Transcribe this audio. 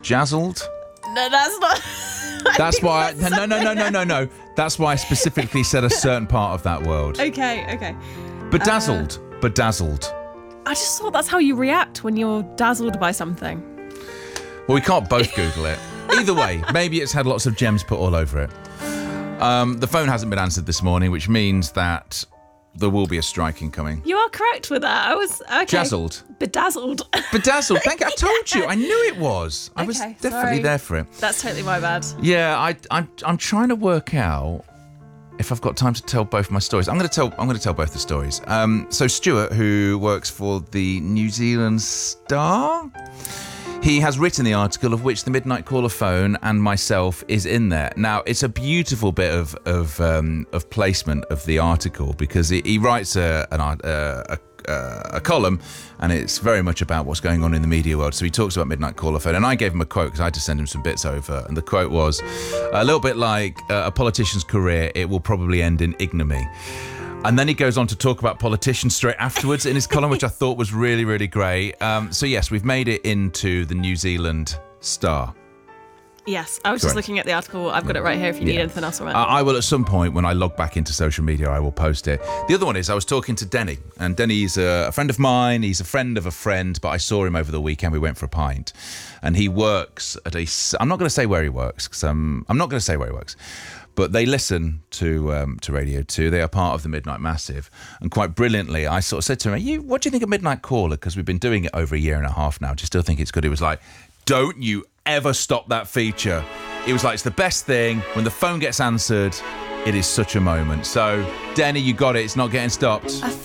Jazzled? No, that's not. That's why. No. That's why I specifically said a certain part of that word. Okay. Bedazzled. Bedazzled. I just thought that's how you react when you're dazzled by something. Well, we can't both Google it. Either way, maybe it's had lots of gems put all over it. The phone hasn't been answered this morning, which means that there will be a strike incoming. You are correct with that. I was okay. Jazzled. Bedazzled. Bedazzled. Thank you. I told you. I knew it was. I was Okay, definitely sorry. there for it. That's totally my bad. Yeah, I'm trying to work out if I've got time to tell both my stories. I'm going to tell both the stories. So Stuart, who works for the New Zealand Star, he has written the article of which the Midnight Caller phone and myself is in there. Now, it's a beautiful bit of placement of the article because he writes a column, and it's very much about what's going on in the media world. So he talks about Midnight Caller phone, and I gave him a quote because I had to send him some bits over, and the quote was a little bit like a politician's career, it will probably end in ignominy. And then he goes on to talk about politicians straight afterwards in his column, which I thought was really, really great. So yes, we've made it into the New Zealand Star. Yes, I was just looking at the article. I've got it right here if you need anything else from it. I will at some point, when I log back into social media, I will post it. The other one is I was talking to Denny, and Denny's a friend of mine. He's a friend of a friend, but I saw him over the weekend. We went for a pint, and he works at I'm not going to say where he works, because I'm not going to say where he works, but they listen to Radio 2. They are part of the Midnight Massive. And quite brilliantly, I sort of said to him, what do you think of Midnight Caller? Because we've been doing it over a year and a half now. Do you still think it's good? He was like, don't you ever stop that feature. It was like, it's the best thing. When the phone gets answered, it is such a moment. So, Denny, you got it. It's not getting stopped.